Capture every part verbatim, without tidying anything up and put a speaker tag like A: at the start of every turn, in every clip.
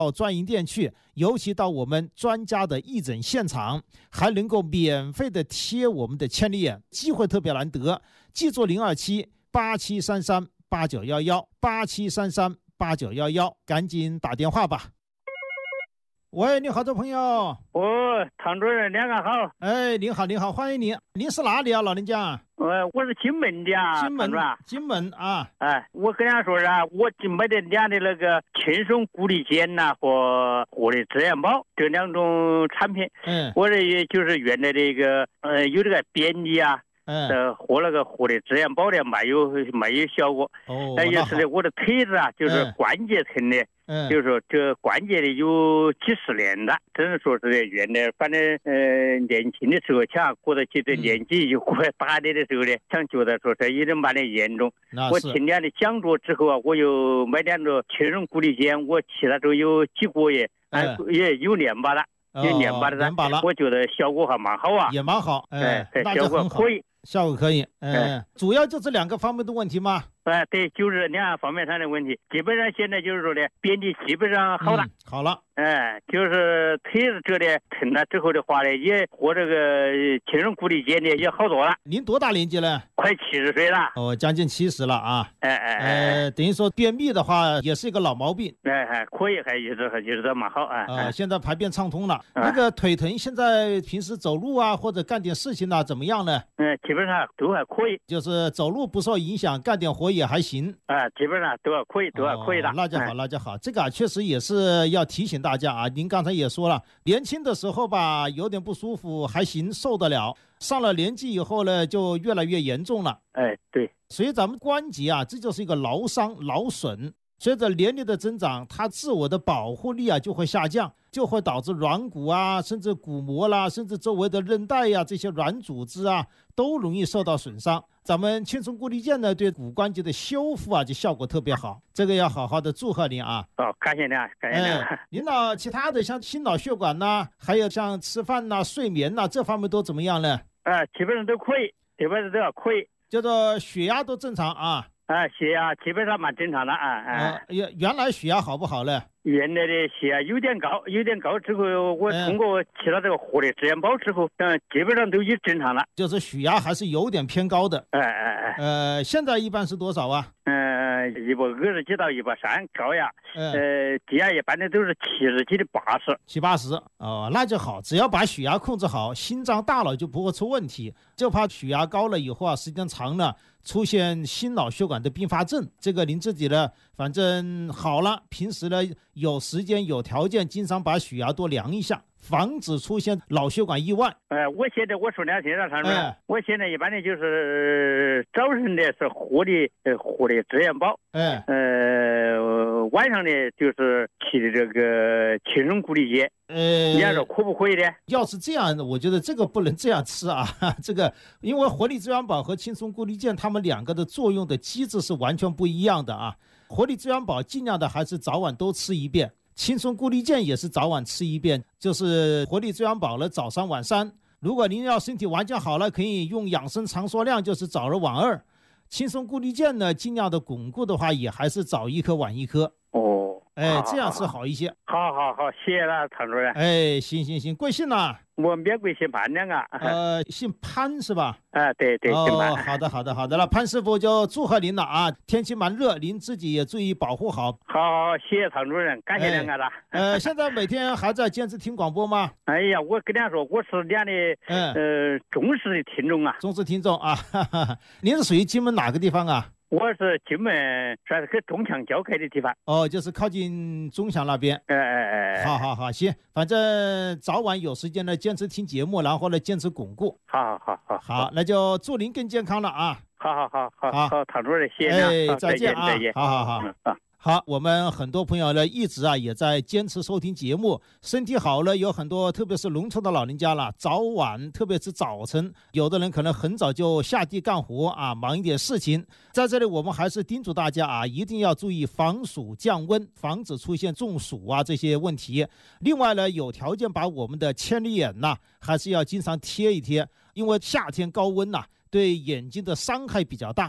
A: 到专营店去，尤其到我们专家的义诊现场，还能够免费的贴我们的千里眼，机会特别难得。记住零二七八七三三八九一一八七三三八九一一，赶紧打电话吧。喂，你好，这朋友。
B: 哦，唐主任，两个好。
A: 哎，您好，您好，欢迎您。您是哪里啊，老人家？
B: 呃，我是金门的啊。
A: 金门，金门啊。
B: 哎，我跟人说啊，我买的两的那个轻松固力碱呐和活力滋养宝这两种产品。嗯。我这也就是原来的一个呃有这个便利啊。嗯。呃，喝那个活力滋养宝的没有没有效果。哦。但也是的，我的腿子啊，就是关节疼的。嗯，就是说这关节的有几十年了，只能说是原来反正呃年轻的时候，像过得起这年纪又过大点的时候呢，想觉得说这有点蛮的严重。我听两的讲座之后啊，我又买两个轻松固力碱，我吃了之后有几个月，嗯，也有练把了，有练把了，我觉得效果还蛮好啊，
A: 也蛮好，哎，
B: 效果可以。
A: 效果可以，嗯，主要就这两个方面的问题吗？
B: 哎，对，就是两方面上的问题，基本上现在就是说呢，便利基本上好了，
A: 嗯、好了，
B: 哎，就是腿子这里疼了之后的话呢，也和这个轻松固力碱呢也好多了。
A: 您多大年纪了？
B: 快七十岁了。
A: 哦，将近七十了啊。
B: 哎哎哎，
A: 呃，等于说便秘的话也是一个老毛病。
B: 哎哎，可以，还一直还一直都蛮好啊。
A: 啊、呃，现在排便畅通了。哎、那个腿疼，现在平时走路啊或者干点事情啊怎么样呢？
B: 嗯，基本上都还可以，
A: 就是走路不受影响，干点活也还行。
B: 啊，基本上都还可以，都还可以的。
A: 哦、那就好，那就好。这个啊，确实也是要提醒大家啊。您刚才也说了，年轻的时候吧，有点不舒服还行，受得了。上了年纪以后呢，就越来越严重了。
B: 哎，对。
A: 所以咱们关节啊，这就是一个劳伤、劳损。随着年龄的增长，它自我的保护力啊就会下降，就会导致软骨啊，甚至骨膜啦，甚至周围的韧带呀、啊、这些软组织啊，都容易受到损伤。咱们轻松固力健呢，对骨关节的修复啊，就效果特别好。这个要好好的祝贺您啊！
B: 哦，感谢您，感谢您。
A: 哎、您呢，其他的像心脑血管呐、啊，还有像吃饭呐、啊、睡眠呐、啊，这方面都怎么样呢？
B: 啊、呃，基本上都可以，基本上都要可以。
A: 叫做血压都正常啊。
B: 啊，血压基本上蛮正常的啊啊！
A: 原原来血压好不好呢？
B: 原来的血压有点高，有点高之后，我通过吃了这个活力滋养宝之后，嗯，基本上都已正常了。
A: 就是血压还是有点偏高的。
B: 哎哎哎。
A: 呃，现在一般是多少啊？
B: 呃，一百二十几到一百三，高压。呃，低压一般的都是七十几的八十。
A: 七八十哦，那就好。只要把血压控制好，心脏大脑就不会出问题。就怕血压高了以后啊，时间长了出现心脑血管的并发症。这个您自己呢，反正好了，平时呢有时间有条件，经常把血压多量一下，防止出现脑血管意外。
B: 呃，我现在我说两天了，常主任，哎、我现在一般的就是早晨的是活力呃活力滋养宝，哎，呃晚上呢就是吃的这个轻松固力碱。呃，你说可不可以的？
A: 要是这样，我觉得这个不能这样吃啊。这个因为活力滋养宝和轻松固力健，它们两个的作用的机制是完全不一样的啊。活力滋养宝尽量的还是早晚都吃一遍，轻松固力健也是早晚吃一遍，就是活力滋养宝了早三晚三。如果您要身体完全好了，可以用养生长缩量，就是早二晚二。轻松固力健呢，尽量的巩固的话，也还是早一颗晚一颗。
B: 哦，
A: 哎，这样是好一些。
B: 好好好，谢谢了，唐主任。
A: 哎，行行行，贵姓呢？
B: 我免贵姓潘两个。
A: 呃，姓潘是吧？
B: 啊，对对，姓潘。
A: 哦，好的好的好的了，潘师傅就祝贺您了啊！天气蛮热，您自己也注意保护好。
B: 好好，谢谢唐主任，感谢两个了。
A: 呃，现在每天还在坚持听广播吗？
B: 哎呀，我跟两说，我是两的呃忠实的听众啊，
A: 忠实听众啊。哈哈，您是属于金门哪个地方啊？
B: 我是金门，算是跟中强交开的地方。
A: 哦，就是靠近中强那边。
B: 哎哎哎，
A: 好好好，行，反正早晚有时间呢，坚持听节目，然后呢，坚持巩固。
B: 好好好
A: 好，好，那就祝您更健康了啊！
B: 好好好好好，好，唐主任，谢谢
A: 哎，再见啊！
B: 再见，
A: 好好好啊。好，我们很多朋友呢一直啊也在坚持收听节目，身体好了有很多，特别是农村的老人家了，早晚特别是早晨，有的人可能很早就下地干活啊，忙一点事情。在这里我们还是叮嘱大家啊，一定要注意防暑降温，防止出现中暑啊这些问题。另外呢，有条件把我们的千里眼呐还是要经常贴一贴，因为夏天高温呐对眼睛的伤害比较大。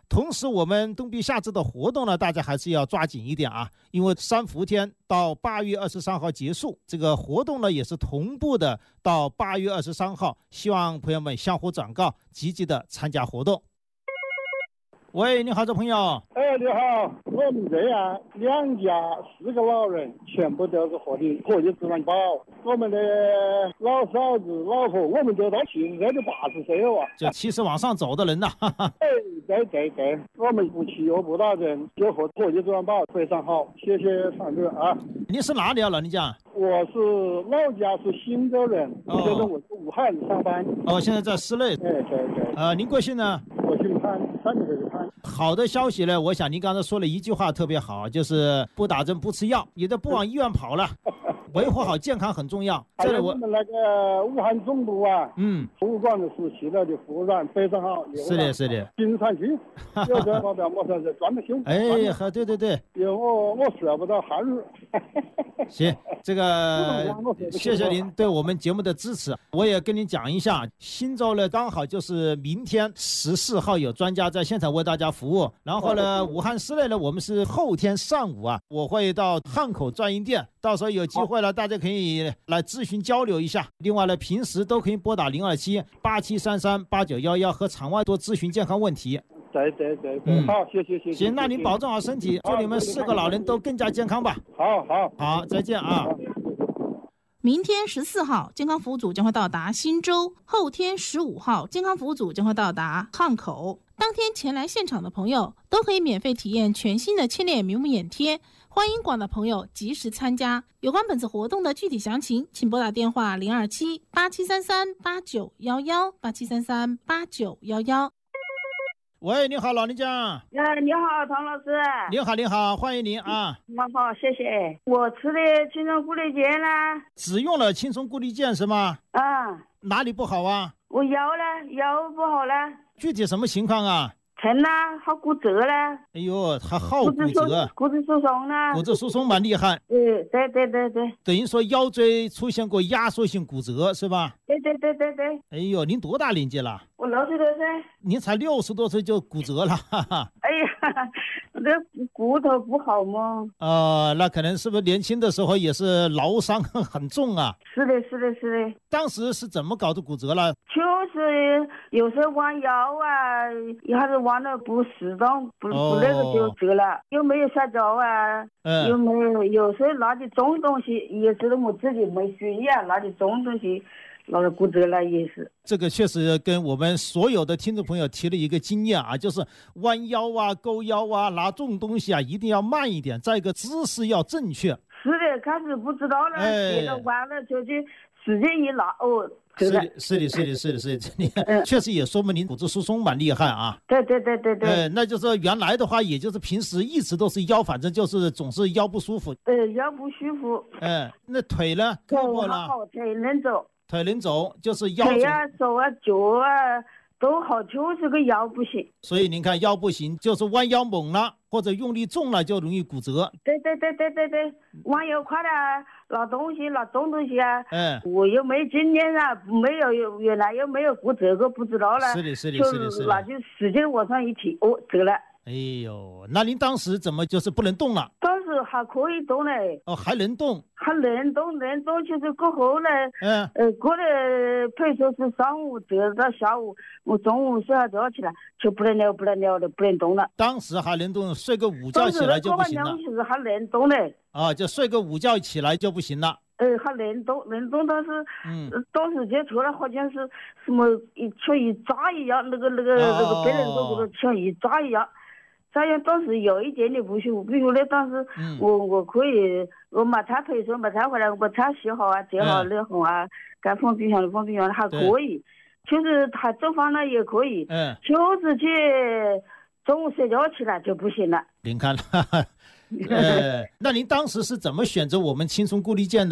A: 同时我们冬避夏至的活动呢，大家还是要抓紧一点啊，因为三伏天到八月二十三号结束，这个活动呢也是同步的到八月二十三号，希望朋友们相互转告，积极的参加活动。喂，你好，这朋友。
C: 哎，你好，我们这样两家四个老人全部都是获得国际自然保，我们的老嫂子、老婆，我们都到七十岁的八十岁了啊，
A: 就七十往上走的人呐、
C: 啊。哎，对对对，我们夫妻又不打人，就获国际自然保，非常好，谢谢常主任啊。
A: 你是哪里啊，老人家？
C: 我是老家是忻州人，哦、现在我是武汉上班。
A: 哦，现在在室内。
C: 哎，对对。
A: 呃，您贵姓呢？
C: 我姓潘，三十岁的潘。
A: 好的消息呢，我想您刚才说了一句话特别好，就是不打针不吃药，也就不往医院跑了。维护好健康很重要。
C: 还有我们那个武汉总部啊，嗯，物管的是现在的服务员非常好。
A: 是的，是的。
C: 经常去，有时候表我说是专门修。
A: 哎，好，对对对。
C: 因为我我舍不得汉语。
A: 行，这个谢谢您对我们节目的支持。我也跟您讲一下，忻州呢刚好就是明天十四号有专家在现场为大家服务。然后呢，武汉市内呢，我们是后天上午啊，我会到汉口专营店，到时候有机会了，大家可以来咨询交流一下。另外呢，平时都可以拨打零二七八七三三八九幺幺和场外多咨询健康问题。
C: 对对对对，嗯、好，谢谢谢谢。
A: 行，那您保重好身体，祝你们四个老人都更加健康吧。
C: 好好
A: 好，再见啊。
D: 明天十四号，健康服务组将会到达忻州；后天十五号，健康服务组将会到达汉口。当天前来现场的朋友都可以免费体验全新的千脸明目眼贴，欢迎广大朋友及时参加。有关本次活动的具体详情，请拨打电话零二七八七三三八九幺幺八七三三八九幺幺。
A: 喂，你好，老人家。
E: 哎，你好，唐老师。
A: 你好，你好，欢迎您啊。
E: 那好，谢谢。我吃的青松固力健呢？
A: 只用了青松固力健是吗？
E: 啊。
A: 哪里不好啊？
E: 我腰呢？腰不好呢。
A: 具体什么情况啊？
E: 疼啦，好骨折啦。
A: 哎呦，还好骨折，
E: 骨质疏松啦。
A: 骨质疏松蛮厉害。
E: 嗯，对对对对。
A: 等于说腰椎出现过压缩性骨折是吧？
E: 对对对对对。
A: 哎呦，您多大年纪了？
E: 我六十多岁。
A: 您才六十多岁就骨折了，哈哈。
E: 哎呀，这骨头不好吗？
A: 呃，那可能是不是年轻的时候也是劳伤很重啊？
E: 是的，是的，是的。
A: 当时是怎么搞的骨折了？
E: 就是有时候弯腰啊，一下子弯的不适当，不不那个就折了。有没有摔跤啊？嗯。有没有有时候拿起重东西，也知道我自己没注意啊，拿起重东西。那个骨折了也是，
A: 这个确实跟我们所有的听众朋友提了一个经验啊，就是弯腰啊、勾腰啊、拿重东西啊，一定要慢一点，再一个姿势要正确。
E: 是的，开始不知道了，觉得弯了就去使劲一拿，哦，
A: 是的，是的，是的，是的，是的，你看，确实也说明您骨质疏松蛮厉害啊。
E: 对对对对对。
A: 呃，那就是原来的话，也就是平时一直都是腰，反正就是总是腰不舒服。
E: 呃，腰不舒服。
A: 嗯，那腿呢？胳膊呢？
E: 腿能走。
A: 腿能走，就是腰
E: 腿啊、手啊、脚啊都好，就是个腰不行。
A: 所以您看，腰不行，就是弯腰猛了或者用力重了，就容易骨折。
E: 对对对对对对，弯腰快了，拿东西拿重东西啊。
A: 嗯。
E: 我又没经验啊，没有原来又没有骨折过，不知道了。
A: 是的，是的，是的，是的。
E: 那就使劲往上一提，哦，折了。
A: 哎呦，那您当时怎么就是不能动了？
E: 当时还可以动嘞。
A: 哦，还能动？
E: 还能动，能动就是过后呢，
A: 嗯，
E: 呃，过了，比如说是上午折到下午，我中午睡下觉起来就不能了，不能了的，不能动了。
A: 当时还能动，睡个午觉起来就不行了。
E: 当时还能动嘞。
A: 啊，就睡个午觉起来就不行了。
E: 呃，还能动，能动，但是，嗯，当时就出来好像是什么一像一扎一样，那个那个那个别人说的像一扎一样。这样当时有一点点不舒服，比如呢，当时我我可以我买菜配说买菜回来，我把菜洗好啊，切好热红啊，该放冰箱的放冰箱还可以，就是他做饭呢也可以，嗯，就是去中午睡觉起来就不行了。
A: 您看了，呃，那您当时是怎么选择我们青松固力健的？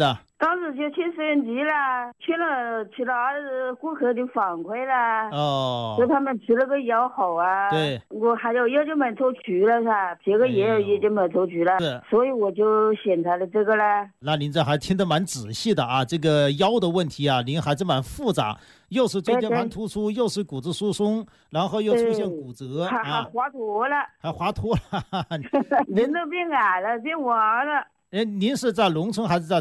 E: 当时就请收音机啦，请了其他顾客的反馈啦，
A: 哦，
E: 说他们吃了个药好啊，
A: 对，
E: 我还有药就没抽去了噻，这个药也就没抽去了，
A: 是，
E: 所以我就选择了这个啦。
A: 那您这还听得蛮仔细的啊，这个腰的问题啊，您还是蛮复杂，又是椎间盘突出，又是骨质疏松，然后又出现骨折，
E: 还还滑脱了，
A: 还滑脱了，
E: 人都变矮了，变弯了。
A: 哎，您是在农村还是在